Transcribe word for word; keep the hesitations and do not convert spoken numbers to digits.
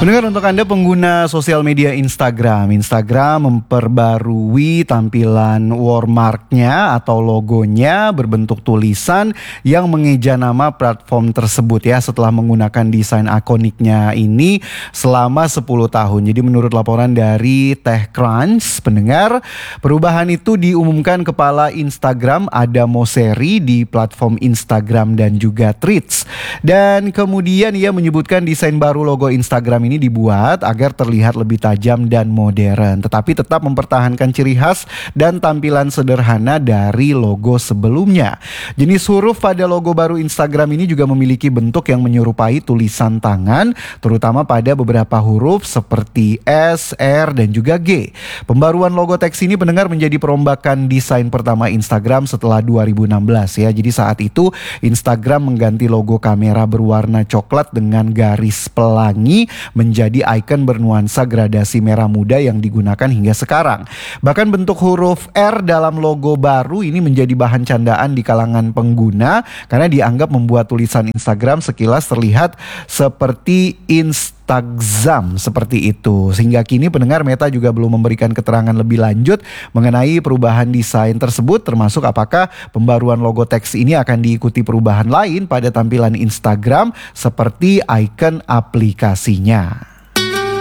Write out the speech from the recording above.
Pendengar, untuk Anda pengguna sosial media Instagram, Instagram memperbarui tampilan watermark-nya atau logonya berbentuk tulisan yang mengeja nama platform tersebut ya, setelah menggunakan desain ikoniknya ini selama sepuluh tahun. Jadi menurut laporan dari TechCrunch, pendengar, perubahan itu diumumkan kepala Instagram Adam Mosseri di platform Instagram dan juga Threads. Dan kemudian ia menyebutkan desain baru logo Instagram ini ini dibuat agar terlihat lebih tajam dan modern, tetapi tetap mempertahankan ciri khas dan tampilan sederhana dari logo sebelumnya. Jenis huruf pada logo baru Instagram ini juga memiliki bentuk yang menyerupai tulisan tangan, terutama pada beberapa huruf seperti S, R, dan juga G. Pembaruan logo teks ini, pendengar, menjadi perombakan desain pertama Instagram setelah dua ribu enam belas ya. Jadi saat itu Instagram mengganti logo kamera berwarna coklat dengan garis pelangi menjadi ikon bernuansa gradasi merah muda yang digunakan hingga sekarang. Bahkan bentuk huruf R dalam logo baru ini menjadi bahan candaan di kalangan pengguna karena dianggap membuat tulisan Instagram sekilas terlihat seperti Instagram seperti itu. Sehingga kini, pendengar, Meta juga belum memberikan keterangan lebih lanjut mengenai perubahan desain tersebut, termasuk apakah pembaruan logo teks ini akan diikuti perubahan lain pada tampilan Instagram seperti ikon aplikasinya.